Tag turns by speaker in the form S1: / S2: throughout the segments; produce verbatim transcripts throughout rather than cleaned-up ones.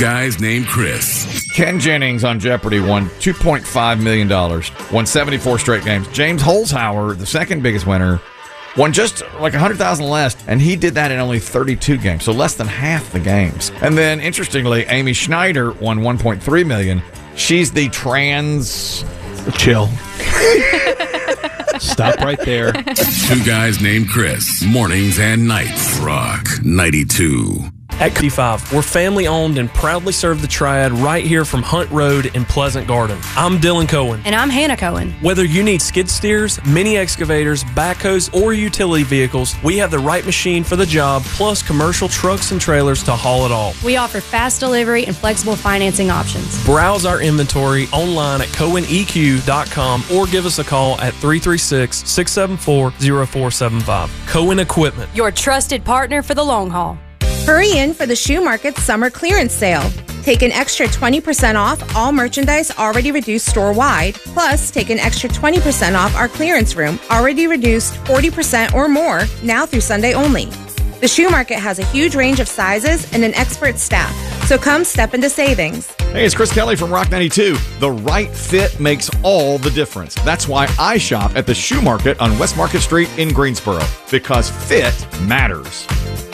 S1: guys named Chris.
S2: Ken Jennings on Jeopardy won two point five million dollars, won seventy-four straight games. James Holzhauer, the second biggest winner, won just like one hundred thousand less, and he did that in only thirty-two games, so less than half the games. And then, interestingly, Amy Schneider won one point three million dollars. She's the trans...
S3: Chill. Stop right there.
S1: Two guys named Chris. Mornings and nights. Rock ninety-two.
S4: At C five, we're family-owned and proudly serve the Triad right here from Hunt Road in Pleasant Garden. I'm Dylan Cohen.
S5: And I'm Hannah Cohen.
S4: Whether you need skid steers, mini excavators, backhoes, or utility vehicles, we have the right machine for the job, plus commercial trucks and trailers to haul it all.
S5: We offer fast delivery and flexible financing options.
S4: Browse our inventory online at cohen e q dot com or give us a call at three three six, six seven four, zero four seven five. Cohen Equipment.
S5: Your trusted partner for the long haul.
S6: Hurry in for the Shoe Market's summer clearance sale. Take an extra twenty percent off all merchandise already reduced store-wide. Plus, take an extra twenty percent off our clearance room, already reduced forty percent or more, now through Sunday only. The Shoe Market has a huge range of sizes and an expert staff, so come step into savings.
S2: Hey, it's Chris Kelly from Rock ninety-two. The right fit makes all the difference. That's why I shop at the Shoe Market on West Market Street in Greensboro, because fit matters.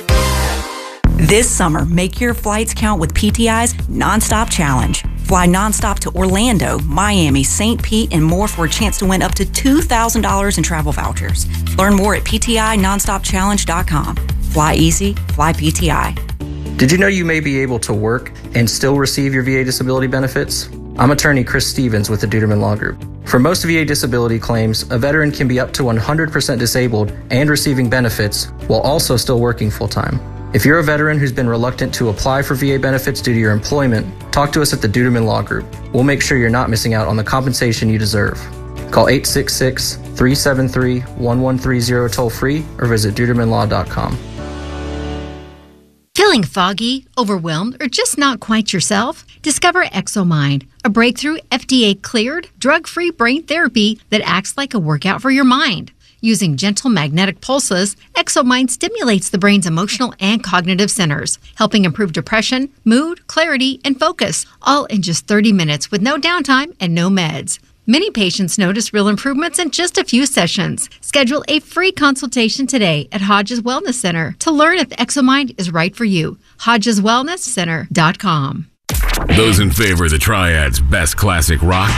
S7: This summer, make your flights count with P T I's Nonstop Challenge. Fly nonstop to Orlando, Miami, Saint Pete, and more for a chance to win up to two thousand dollars in travel vouchers. Learn more at P T I nonstop challenge dot com. Fly easy, fly P T I.
S8: Did you know you may be able to work and still receive your V A disability benefits? I'm attorney Chris Stevens with the Duderman Law Group. For most V A disability claims, a veteran can be up to one hundred percent disabled and receiving benefits while also still working full-time. If you're a veteran who's been reluctant to apply for V A benefits due to your employment, talk to us at the Duderman Law Group. We'll make sure you're not missing out on the compensation you deserve. Call eight six six, three seven three, one one three zero toll-free or visit duderman law dot com.
S9: Feeling foggy, overwhelmed, or just not quite yourself? Discover ExoMind, a breakthrough F D A-cleared, drug-free brain therapy that acts like a workout for your mind. Using gentle magnetic pulses, ExoMind stimulates the brain's emotional and cognitive centers, helping improve depression, mood, clarity, and focus, all in just thirty minutes with no downtime and no meds. Many patients notice real improvements in just a few sessions. Schedule a free consultation today at Hodges Wellness Center to learn if ExoMind is right for you. hodges wellness center dot com.
S1: Those in favor of the Triad's best classic rock.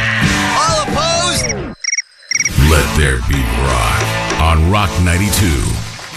S1: Let there be rock on Rock ninety-two.